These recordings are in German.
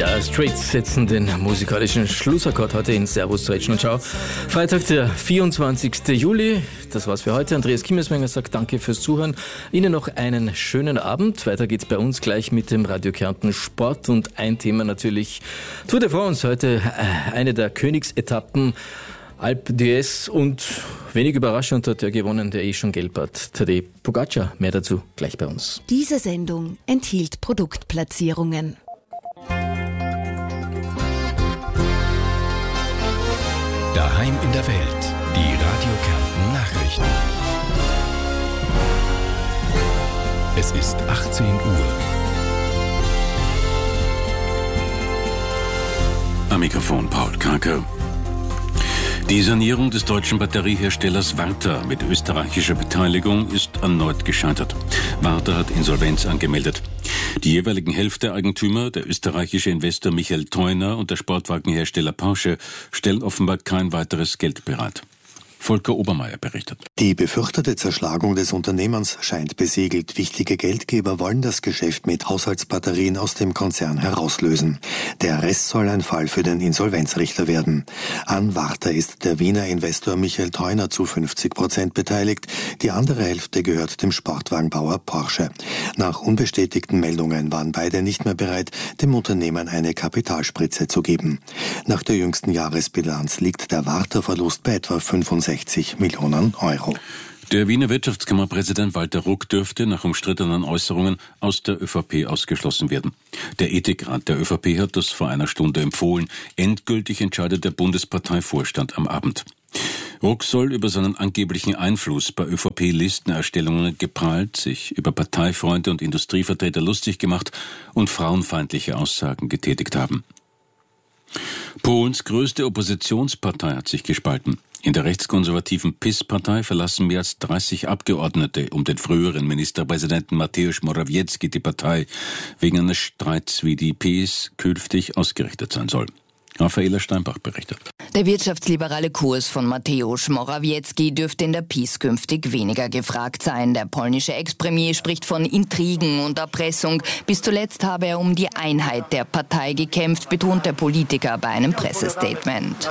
Ja, Straits setzen den musikalischen Schlussakkord heute in Servus Rätschen und Schau. Freitag, der 24. Juli. Das war's für heute. Andreas Kimmelsmenger sagt Danke fürs Zuhören. Ihnen noch einen schönen Abend. Weiter geht's bei uns gleich mit dem Radio Kärnten Sport und ein Thema natürlich Tour de France. Heute eine der Königsetappen. Alpe d'Huez und wenig überraschend hat er gewonnen, der schon gelb hat. Tadej Pogacar. Mehr dazu gleich bei uns. Diese Sendung enthielt Produktplatzierungen. Daheim in der Welt, die Radio Kärnten Nachrichten. Es ist 18 Uhr. Am Mikrofon Paul Kraker. Die Sanierung des deutschen Batterieherstellers Varta mit österreichischer Beteiligung ist erneut gescheitert. Varta hat Insolvenz angemeldet. Die jeweiligen Hälfteeigentümer, der österreichische Investor Michael Theuner und der Sportwagenhersteller Porsche, stellen offenbar kein weiteres Geld bereit. Volker Obermeier berichtet. Die befürchtete Zerschlagung des Unternehmens scheint besiegelt. Wichtige Geldgeber wollen das Geschäft mit Haushaltsbatterien aus dem Konzern herauslösen. Der Rest soll ein Fall für den Insolvenzrichter werden. An Varta ist der Wiener Investor Michael Theuner zu 50% beteiligt. Die andere Hälfte gehört dem Sportwagenbauer Porsche. Nach unbestätigten Meldungen waren beide nicht mehr bereit, dem Unternehmen eine Kapitalspritze zu geben. Nach der jüngsten Jahresbilanz liegt der Varta-Verlust bei etwa 65 Millionen Euro. Der Wiener Wirtschaftskammerpräsident Walter Ruck dürfte nach umstrittenen Äußerungen aus der ÖVP ausgeschlossen werden. Der Ethikrat der ÖVP hat das vor einer Stunde empfohlen. Endgültig entscheidet der Bundesparteivorstand am Abend. Ruck soll über seinen angeblichen Einfluss bei ÖVP-Listenerstellungen geprahlt, sich über Parteifreunde und Industrievertreter lustig gemacht und frauenfeindliche Aussagen getätigt haben. Polens größte Oppositionspartei hat sich gespalten. In der rechtskonservativen PiS-Partei verlassen mehr als 30 Abgeordnete um den früheren Ministerpräsidenten Mateusz Morawiecki die Partei wegen eines Streits, wie die PiS künftig ausgerichtet sein soll. Raffaela Steinbach berichtet. Der wirtschaftsliberale Kurs von Mateusz Morawiecki dürfte in der PiS künftig weniger gefragt sein. Der polnische Ex-Premier spricht von Intrigen und Erpressung. Bis zuletzt habe er um die Einheit der Partei gekämpft, betont der Politiker bei einem Pressestatement.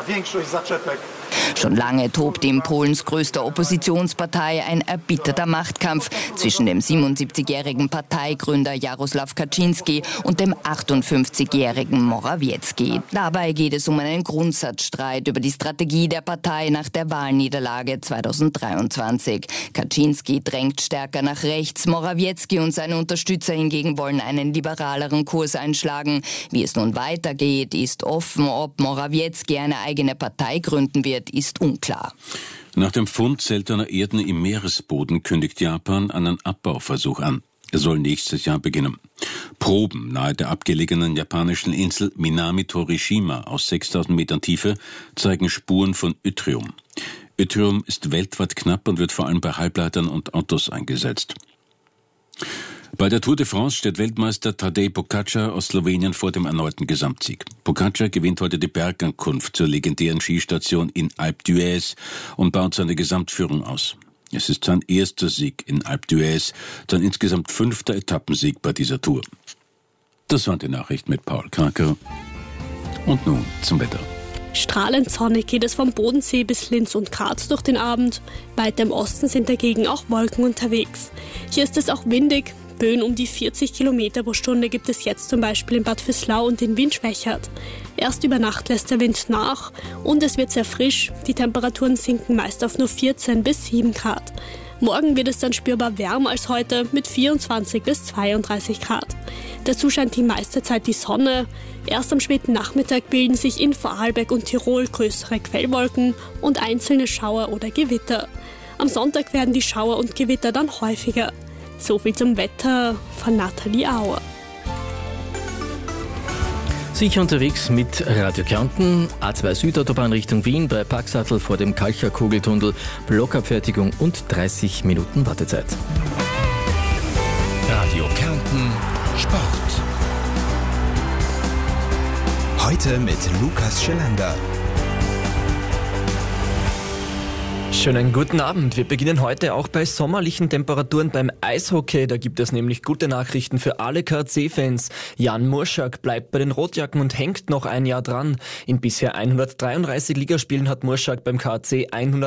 Schon lange tobt in Polens größter Oppositionspartei ein erbitterter Machtkampf zwischen dem 77-jährigen Parteigründer Jarosław Kaczyński und dem 58-jährigen Morawiecki. Dabei geht es um einen Grundsatzstreit über die Strategie der Partei nach der Wahlniederlage 2023. Kaczyński drängt stärker nach rechts, Morawiecki und seine Unterstützer hingegen wollen einen liberaleren Kurs einschlagen. Wie es nun weitergeht, ist offen. Ob Morawiecki eine eigene Partei gründen wird, ist unklar. Nach dem Fund seltener Erden im Meeresboden kündigt Japan einen Abbauversuch an. Er soll nächstes Jahr beginnen. Proben nahe der abgelegenen japanischen Insel Minami-Torishima aus 6000 Metern Tiefe zeigen Spuren von Yttrium. Yttrium ist weltweit knapp und wird vor allem bei Halbleitern und Autos eingesetzt. Bei der Tour de France steht Weltmeister Tadej Pogacar aus Slowenien vor dem erneuten Gesamtsieg. Pogacar gewinnt heute die Bergankunft zur legendären Skistation in Alpe d'Huez und baut seine Gesamtführung aus. Es ist sein erster Sieg in Alpe d'Huez, sein insgesamt 5. Etappensieg bei dieser Tour. Das waren die Nachrichten mit Paul Kraker. Und nun zum Wetter. Strahlend sonnig geht es vom Bodensee bis Linz und Graz durch den Abend. Weiter im Osten sind dagegen auch Wolken unterwegs. Hier ist es auch windig. Böen um die 40 Kilometer pro Stunde gibt es jetzt zum Beispiel in Bad Vöslau und den Wind schwächert. Erst über Nacht lässt der Wind nach und es wird sehr frisch. Die Temperaturen sinken meist auf nur 14 bis 7 Grad. Morgen wird es dann spürbar wärmer als heute mit 24 bis 32 Grad. Dazu scheint die meiste Zeit die Sonne. Erst am späten Nachmittag bilden sich in Vorarlberg und Tirol größere Quellwolken und einzelne Schauer oder Gewitter. Am Sonntag werden die Schauer und Gewitter dann häufiger. So viel zum Wetter von Nathalie Auer. Sicher unterwegs mit Radio Kärnten, A2 Südautobahn Richtung Wien bei Paxattel vor dem Kalcher-Kugeltunnel, Blockabfertigung und 30 Minuten Wartezeit. Radio Kärnten Sport. Heute mit Lukas Schelander. Schönen guten Abend. Wir beginnen heute auch bei sommerlichen Temperaturen beim Eishockey. Da gibt es nämlich gute Nachrichten für alle KC-Fans. Jan Murschak bleibt bei den Rotjacken und hängt noch ein Jahr dran. In bisher 133 Ligaspielen hat Murschak beim KC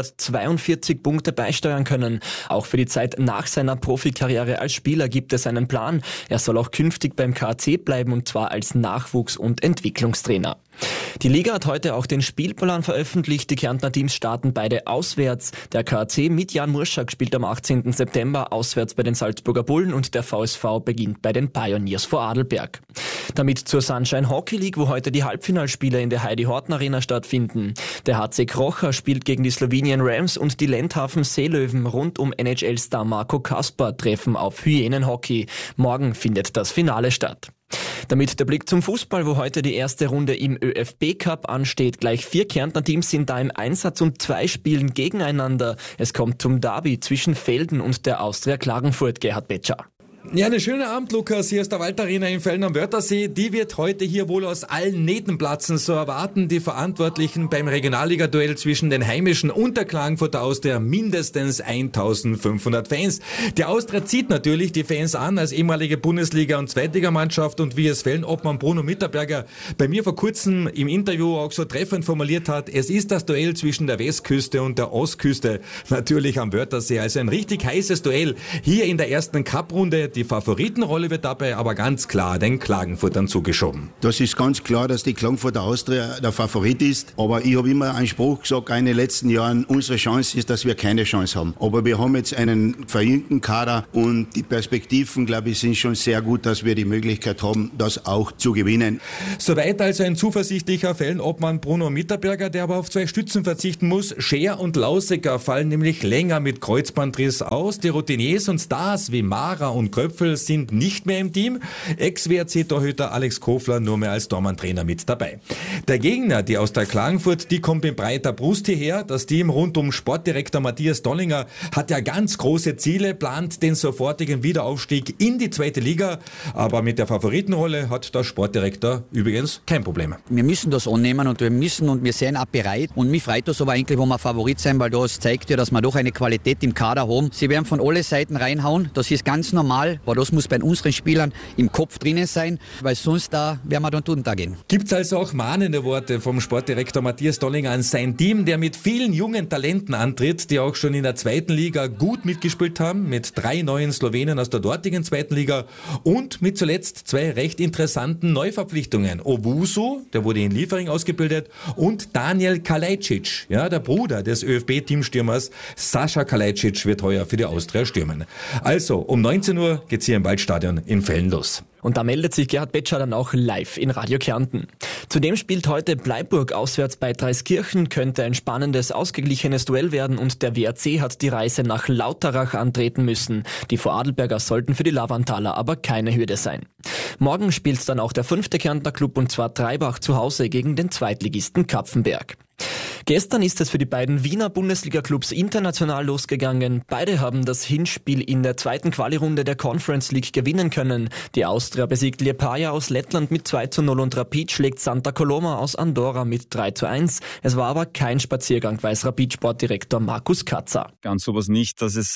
142 Punkte beisteuern können. Auch für die Zeit nach seiner Profikarriere als Spieler gibt es einen Plan. Er soll auch künftig beim KC bleiben, und zwar als Nachwuchs- und Entwicklungstrainer. Die Liga hat heute auch den Spielplan veröffentlicht. Die Kärntner Teams starten beide auswärts. Der KC mit Jan Murschak spielt am 18. September auswärts bei den Salzburger Bullen und der VSV beginnt bei den Pioneers vor Adelberg. Damit zur Sunshine Hockey League, wo heute die Halbfinalspiele in der Heidi-Horten-Arena stattfinden. Der HC Krocher spielt gegen die Slowenien Rams und die Lendhafen Seelöwen rund um NHL-Star Marco Kasper treffen auf Hyänenhockey. Morgen findet das Finale statt. Damit der Blick zum Fußball, wo heute die erste Runde im ÖFB-Cup ansteht. Gleich 4 Kärntner Teams sind da im Einsatz und 2 spielen gegeneinander. Es kommt zum Derby zwischen Velden und der Austria Klagenfurt. Gerhard Betscher. Ja, einen schönen Abend, Lukas. Hier ist der Waldarena in Velden am Wörthersee. Die wird heute hier wohl aus allen Nähten platzen. So erwarten die Verantwortlichen beim Regionalliga-Duell zwischen den Heimischen und der Klagenfurter Austria mindestens 1500 Fans. Die Austria zieht natürlich die Fans an als ehemalige Bundesliga- und Zweitligamannschaft, und wie es Velden-Obmann Bruno Mitterberger bei mir vor kurzem im Interview auch so treffend formuliert hat, es ist das Duell zwischen der Westküste und der Ostküste, natürlich am Wörthersee. Also ein richtig heißes Duell hier in der ersten Cup-Runde. Die Favoritenrolle wird dabei aber ganz klar den Klagenfurtern zugeschoben. Das ist ganz klar, dass die Klagenfurter Austria der Favorit ist. Aber ich habe immer einen Spruch gesagt, in den letzten Jahren, unsere Chance ist, dass wir keine Chance haben. Aber wir haben jetzt einen verjüngten Kader und die Perspektiven, glaube ich, sind schon sehr gut, dass wir die Möglichkeit haben, das auch zu gewinnen. Soweit also ein zuversichtlicher Velden-Obmann Bruno Mitterberger, der aber auf 2 Stützen verzichten muss. Scher und Lausecker fallen nämlich länger mit Kreuzbandriss aus. Die Routiniers und Stars wie Mara und Köpfel sind nicht mehr im Team. Ex-WRC-Torhüter Alex Kofler nur mehr als Tormann-Trainer mit dabei. Der Gegner, die aus der Klagenfurt, die kommt in breiter Brust hierher. Das Team rund um Sportdirektor Matthias Dollinger hat ja ganz große Ziele, plant den sofortigen Wiederaufstieg in die 2. Liga. Aber mit der Favoritenrolle hat der Sportdirektor übrigens kein Problem. Wir müssen das annehmen und wir sind auch bereit. Und mich freut das aber eigentlich, wo wir Favorit sein, weil das zeigt ja, dass wir doch eine Qualität im Kader haben. Sie werden von allen Seiten reinhauen, das ist ganz normal. Aber das muss bei unseren Spielern im Kopf drinnen sein, weil sonst da werden wir dann untergehen. Gibt es also auch mahnende Worte vom Sportdirektor Matthias Dollinger an sein Team, der mit vielen jungen Talenten antritt, die auch schon in der 2. Liga gut mitgespielt haben, mit 3 neuen Slowenen aus der dortigen 2. Liga und mit zuletzt 2 recht interessanten Neuverpflichtungen. Owusu, der wurde in Liefering ausgebildet, und Daniel Kalajdzic, ja, der Bruder des ÖFB-Teamstürmers Sascha Kalajdzic, wird heuer für die Austria stürmen. Also um 19 Uhr geht's hier im Waldstadion in Velden los. Und da meldet sich Gerhard Betscher dann auch live in Radio Kärnten. Zudem spielt heute Bleiburg auswärts bei Dreiskirchen, könnte ein spannendes, ausgeglichenes Duell werden, und der WRC hat die Reise nach Lauterach antreten müssen. Die Vorarlberger sollten für die Lavantaler aber keine Hürde sein. Morgen spielt dann auch der 5. Kärntner Club, und zwar Treibach zu Hause gegen den Zweitligisten Kapfenberg. Gestern ist es für die beiden Wiener Bundesliga-Clubs international losgegangen. Beide haben das Hinspiel in der 2. Quali-Runde der Conference League gewinnen können. Die Austria besiegt Liepaja aus Lettland mit 2:0 und Rapid schlägt Santa Coloma aus Andorra mit 3:1. Es war aber kein Spaziergang, weiß Rapid-Sportdirektor Markus Katzer. Ganz sowas nicht, dass es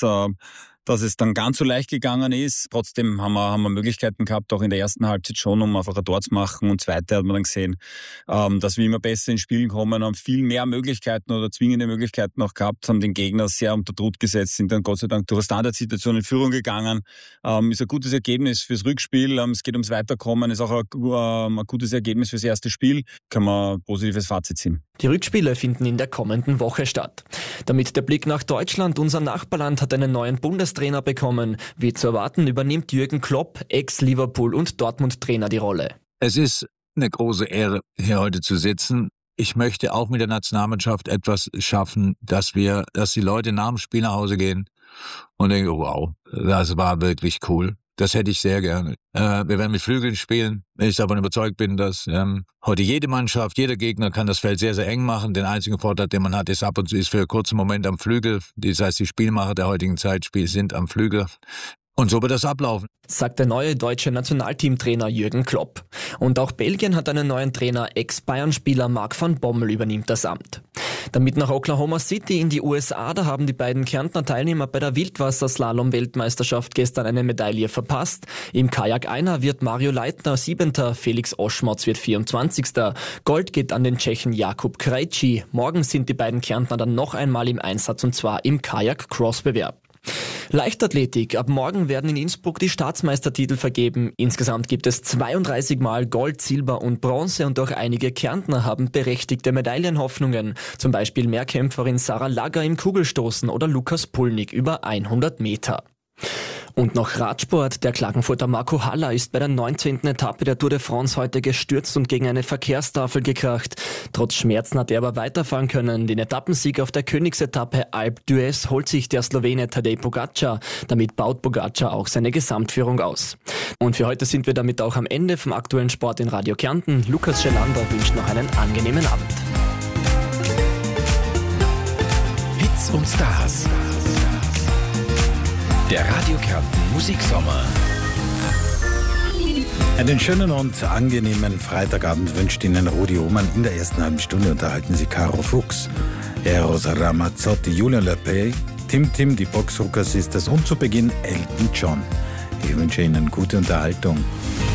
dann ganz so leicht gegangen ist. Trotzdem haben wir Möglichkeiten gehabt, auch in der ersten Halbzeit schon, um einfach ein Tor zu machen. Und zweite hat man dann gesehen, dass wir immer besser ins Spielen kommen, haben viel mehr Möglichkeiten oder zwingende Möglichkeiten auch gehabt, haben den Gegner sehr unter Druck gesetzt, sind dann Gott sei Dank durch eine Standardsituation in Führung gegangen. Ist ein gutes Ergebnis fürs Rückspiel. Es geht ums Weiterkommen, ist auch ein gutes Ergebnis fürs erste Spiel. Kann man ein positives Fazit ziehen. Die Rückspiele finden in der kommenden Woche statt. Damit der Blick nach Deutschland. Unser Nachbarland hat einen neuen Bundestrainer bekommen. Wie zu erwarten, übernimmt Jürgen Klopp, Ex-Liverpool- und Dortmund-Trainer, die Rolle. Es ist eine große Ehre, hier heute zu sitzen. Ich möchte auch mit der Nationalmannschaft etwas schaffen, dass die Leute nach dem Spiel nach Hause gehen und denken, wow, das war wirklich cool. Das hätte ich sehr gerne. Wir werden mit Flügeln spielen. Wenn ich davon überzeugt bin, dass heute jede Mannschaft, jeder Gegner kann das Feld sehr, sehr eng machen. Den einzigen Vorteil, den man hat, ist ab und zu für einen kurzen Moment am Flügel. Das heißt, die Spielmacher der heutigen Zeit sind am Flügel. Und so wird das ablaufen, sagt der neue deutsche Nationalteamtrainer Jürgen Klopp. Und auch Belgien hat einen neuen Trainer, Ex-Bayern-Spieler Marc van Bommel übernimmt das Amt. Damit nach Oklahoma City in die USA, da haben die beiden Kärntner Teilnehmer bei der Wildwasserslalom-Weltmeisterschaft gestern eine Medaille verpasst. Im Kajak-Einer wird Mario Leitner 7., Felix Oschmotz wird 24. Gold geht an den Tschechen Jakub Krejci. Morgen sind die beiden Kärntner dann noch einmal im Einsatz, und zwar im Kajak-Cross-Bewerb. Leichtathletik. Ab morgen werden in Innsbruck die Staatsmeistertitel vergeben. Insgesamt gibt es 32 Mal Gold, Silber und Bronze, und auch einige Kärntner haben berechtigte Medaillenhoffnungen. Zum Beispiel Mehrkämpferin Sarah Lagger im Kugelstoßen oder Lukas Pulnig über 100 Meter. Und noch Radsport. Der Klagenfurter Marco Haller ist bei der 19. Etappe der Tour de France heute gestürzt und gegen eine Verkehrstafel gekracht. Trotz Schmerzen hat er aber weiterfahren können. Den Etappensieg auf der Königsetappe Alpe d'Huez holt sich der Slowene Tadej Pogačar. Damit baut Pogačar auch seine Gesamtführung aus. Und für heute sind wir damit auch am Ende vom aktuellen Sport in Radio Kärnten. Lukas Schelander wünscht noch einen angenehmen Abend. Hits und Stars. Der Radio Kärnten Musiksommer. Einen schönen und angenehmen Freitagabend wünscht Ihnen Rudi Ohmann. In der ersten halben Stunde unterhalten Sie Caro Fuchs, Eros Ramazzotti, Julian Lepay, Tim, die Boxhooker Sisters und zu Beginn Elton John. Ich wünsche Ihnen gute Unterhaltung.